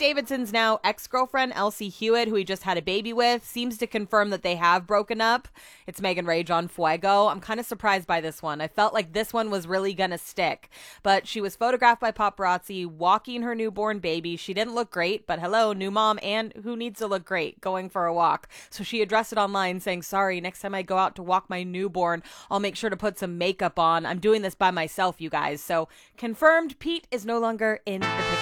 Davidson's now ex-girlfriend, Elsie Hewitt, who he just had a baby with, seems to confirm that they have broken up. It's Megan Rage on Fuego. I'm kind of surprised by this one. I felt like this one was really gonna stick. But she was photographed by paparazzi walking her newborn baby. She didn't look great, but hello, new mom, and who needs to look great going for a walk? So she addressed it online saying, sorry, next time I go out to walk my newborn, I'll make sure to put some makeup on. I'm doing this by myself, you guys. So confirmed, Pete is no longer in the picture.